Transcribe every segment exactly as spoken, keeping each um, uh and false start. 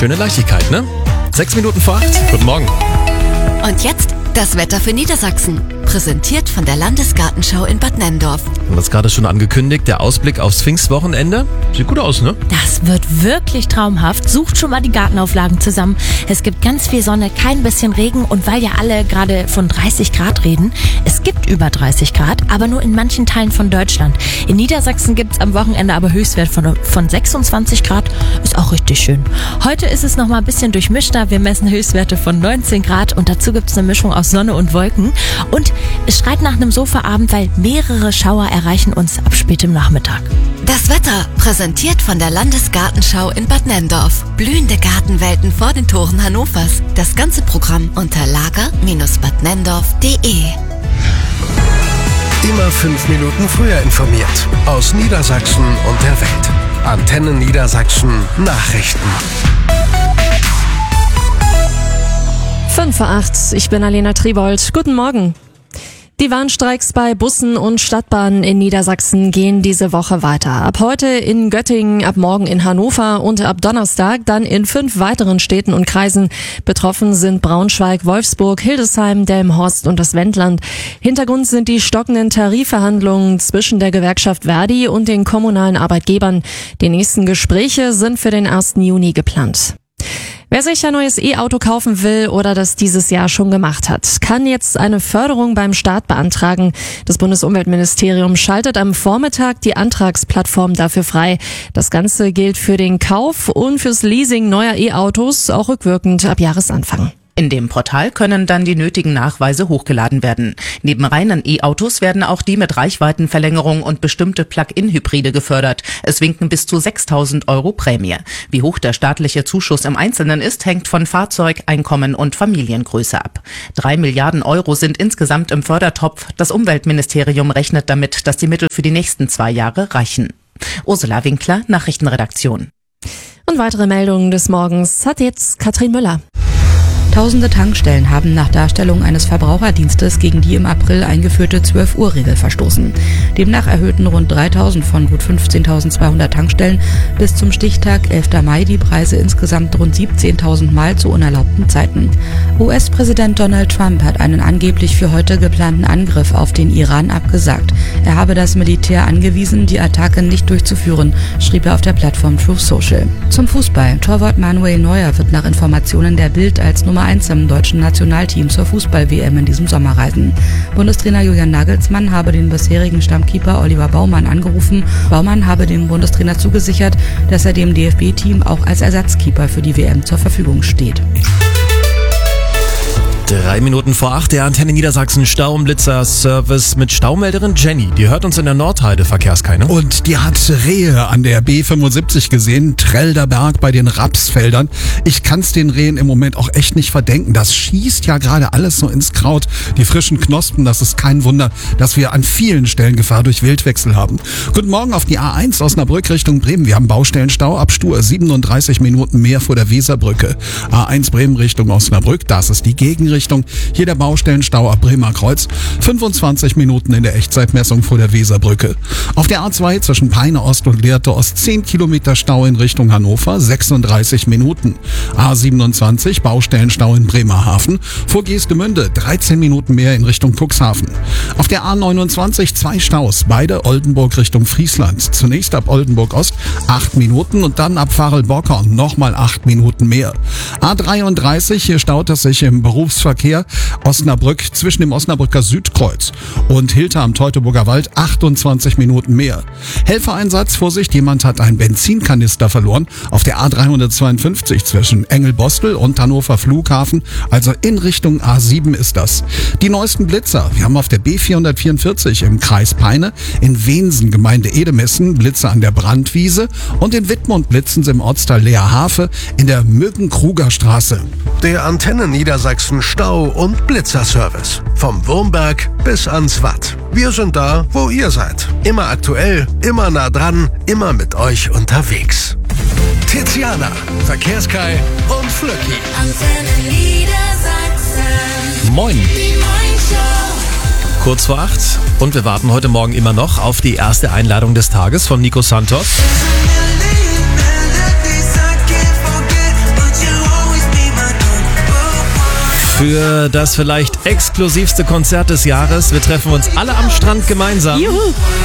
schöne Leichtigkeit, ne? Sechs Minuten vor acht. Guten Morgen. Und jetzt das Wetter für Niedersachsen. Präsentiert von der Landesgartenschau in Bad Nenndorf. Wir haben das gerade schon angekündigt, der Ausblick aufs Pfingstwochenende. Sieht gut aus, ne? Das wird wirklich traumhaft. Sucht schon mal die Gartenauflagen zusammen. Es gibt ganz viel Sonne, kein bisschen Regen. Und weil ja alle gerade von dreißig Grad reden, es gibt über dreißig Grad, aber nur in manchen Teilen von Deutschland. In Niedersachsen gibt es am Wochenende aber Höchstwert von, von sechsundzwanzig Grad. Ist auch richtig schön. Heute ist es noch mal ein bisschen durchmischter. Wir messen Höchstwerte von neunzehn Grad und dazu gibt es eine Mischung aus Sonne und Wolken. Und es schreit nach einem Sofaabend, weil mehrere Schauer erreichen uns ab spätem Nachmittag. Das Wetter präsentiert von der Landesgartenschau in Bad Nenndorf. Blühende Gartenwelten vor den Toren Hannovers. Das ganze Programm unter lager Bindestrich bad nenndorf punkt de. Immer fünf Minuten früher informiert. Aus Niedersachsen und der Welt. Antenne Niedersachsen Nachrichten. fünf vor acht, ich bin Alena Tribold. Guten Morgen. Die Warnstreiks bei Bussen und Stadtbahnen in Niedersachsen gehen diese Woche weiter. Ab heute in Göttingen, ab morgen in Hannover und ab Donnerstag dann in fünf weiteren Städten und Kreisen. Betroffen sind Braunschweig, Wolfsburg, Hildesheim, Delmenhorst und das Wendland. Hintergrund sind die stockenden Tarifverhandlungen zwischen der Gewerkschaft Verdi und den kommunalen Arbeitgebern. Die nächsten Gespräche sind für den ersten Juni geplant. Wer sich ein neues E-Auto kaufen will oder das dieses Jahr schon gemacht hat, kann jetzt eine Förderung beim Staat beantragen. Das Bundesumweltministerium schaltet am Vormittag die Antragsplattform dafür frei. Das Ganze gilt für den Kauf und fürs Leasing neuer E-Autos, auch rückwirkend ab Jahresanfang. In dem Portal können dann die nötigen Nachweise hochgeladen werden. Neben reinen E-Autos werden auch die mit Reichweitenverlängerung und bestimmte Plug-in-Hybride gefördert. Es winken bis zu sechstausend Euro Prämie. Wie hoch der staatliche Zuschuss im Einzelnen ist, hängt von Fahrzeug, Einkommen und Familiengröße ab. Drei Milliarden Euro sind insgesamt im Fördertopf. Das Umweltministerium rechnet damit, dass die Mittel für die nächsten zwei Jahre reichen. Ursula Winkler, Nachrichtenredaktion. Und weitere Meldungen des Morgens hat jetzt Katrin Müller. Tausende Tankstellen haben nach Darstellung eines Verbraucherdienstes gegen die im April eingeführte zwölf Uhr Regel verstoßen. Demnach erhöhten rund dreitausend von gut fünfzehntausendzweihundert Tankstellen bis zum Stichtag elften Mai die Preise insgesamt rund siebzehntausend Mal zu unerlaubten Zeiten. U S-Präsident Donald Trump hat einen angeblich für heute geplanten Angriff auf den Iran abgesagt. Er habe das Militär angewiesen, die Attacke nicht durchzuführen, schrieb er auf der Plattform Truth Social. Zum Fußball. Torwart Manuel Neuer wird nach Informationen der Bild als Nummer eins im deutschen Nationalteam zur Fußball-W M in diesem Sommer reisen. Bundestrainer Julian Nagelsmann habe den bisherigen Stammkeeper Oliver Baumann angerufen. Baumann habe dem Bundestrainer zugesichert, dass er dem D F B-Team auch als Ersatzkeeper für die W M zur Verfügung steht. Drei Minuten vor acht, der Antenne Niedersachsen Staublitzer-Service mit Staumelderin Jenny. Die hört uns in der Nordheide Verkehrskeine. Und die hat Rehe an der B fünfundsiebzig gesehen, Trellder Berg bei den Rapsfeldern. Ich kann's den Rehen im Moment auch echt nicht verdenken. Das schießt ja gerade alles so ins Kraut. Die frischen Knospen, das ist kein Wunder, dass wir an vielen Stellen Gefahr durch Wildwechsel haben. Guten Morgen auf die A eins Osnabrück Richtung Bremen. Wir haben Baustellenstau ab Stur, siebenunddreißig Minuten mehr vor der Weserbrücke. A eins Bremen Richtung Osnabrück, das ist die Gegenrichtung. Hier der Baustellenstau ab Bremer Kreuz, fünfundzwanzig Minuten in der Echtzeitmessung vor der Weserbrücke. Auf der A zwei zwischen Peine Ost und Lehrte Ost zehn Kilometer Stau in Richtung Hannover, sechsunddreißig Minuten. A siebenundzwanzig Baustellenstau in Bremerhaven, vor Geestemünde dreizehn Minuten mehr in Richtung Cuxhaven. Auf der A neunundzwanzig zwei Staus, beide Oldenburg Richtung Friesland. Zunächst ab Oldenburg Ost acht Minuten und dann ab Varel-Borkern nochmal acht Minuten mehr. A dreiunddreißig, hier staut es sich im Berufsverkehr Osnabrück zwischen dem Osnabrücker Südkreuz und Hilter am Teutoburger Wald achtundzwanzig Minuten mehr. Helfereinsatz, Vorsicht, jemand hat einen Benzinkanister verloren auf der A dreihundertzweiundfünfzig zwischen Engelbostel und Hannover Flughafen, also in Richtung A sieben ist das. Die neuesten Blitzer, wir haben auf der B vierhundertvierundvierzig im Kreis Peine, in Wensen Gemeinde Edemessen Blitzer an der Brandwiese und in Wittmund blitzen sie im Ortsteil Leerhafe in der Mögen-Kruger-Straße. Der Antenne Niedersachsen Stau- und Blitzerservice. Vom Wurmberg bis ans Watt. Wir sind da, wo ihr seid. Immer aktuell, immer nah dran, immer mit euch unterwegs. Tiziana, Verkehrskai und Flöcki. Antenne Niedersachsen. Moin. Die Moin-Show. Kurz vor acht und wir warten heute Morgen immer noch auf die erste Einladung des Tages von Nico Santos. für das vielleicht exklusivste Konzert des Jahres. Wir treffen uns alle am Strand gemeinsam. Juhu.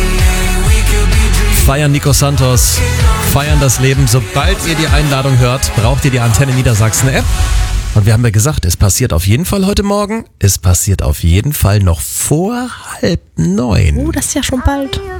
Feiern Nico Santos, feiern das Leben. Sobald ihr die Einladung hört, braucht ihr die Antenne Niedersachsen App. Und wir haben ja gesagt, es passiert auf jeden Fall heute Morgen. Es passiert auf jeden Fall noch vor halb neun. Oh, das ist ja schon bald.